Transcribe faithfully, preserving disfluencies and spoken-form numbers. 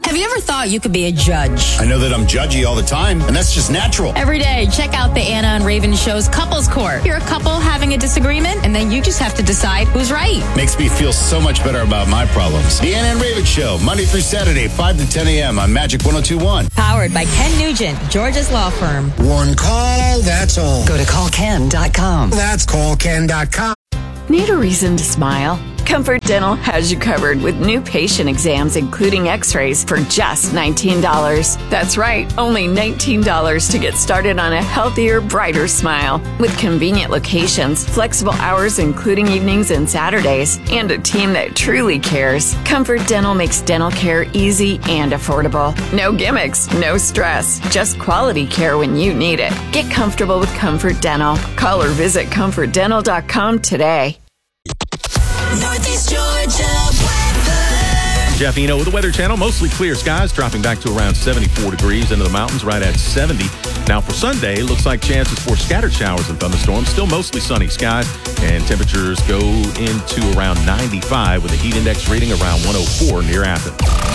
Have you ever thought you could be a judge? I know that I'm judgy all the time, and that's just natural. Every day, check out the Anna and Raven Show's Couples Court. You're a couple having a disagreement, and then you just have to decide who's right. Makes me feel so much better about my problems. The Anna and Raven Show, Monday through Saturday, five to ten a.m. on Magic one oh two point one. Powered by Ken Nugent, Georgia's law firm. One call, that's all. Go to call ken dot com. That's call ken dot com. Need a reason to smile? Comfort Dental has you covered with new patient exams, including x-rays, for just nineteen dollars. That's right, only nineteen dollars to get started on a healthier, brighter smile. With convenient locations, flexible hours including evenings and Saturdays, and a team that truly cares, Comfort Dental makes dental care easy and affordable. No gimmicks, no stress, just quality care when you need it. Get comfortable with Comfort Dental. Call or visit comfort dental dot com today. Northeast Georgia weather. Jeff Eno with the Weather Channel. Mostly clear skies, dropping back to around seventy-four degrees. Into the mountains right at seventy. Now for Sunday, looks like chances for scattered showers and thunderstorms. Still mostly sunny skies, and temperatures go into around ninety-five with a heat index reading around one oh four near Athens.